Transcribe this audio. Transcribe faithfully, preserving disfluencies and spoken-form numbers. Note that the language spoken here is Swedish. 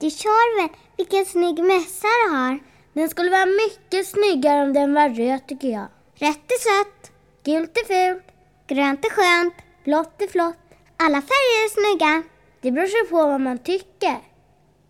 i Tjorven. Vilken snygg mössa du har. Den skulle vara mycket snyggare om den var röd, tycker jag. Rött är sött. Gult är fult. Grönt är skönt. Blått är flott. Alla färger är snygga. Det beror sig på vad man tycker.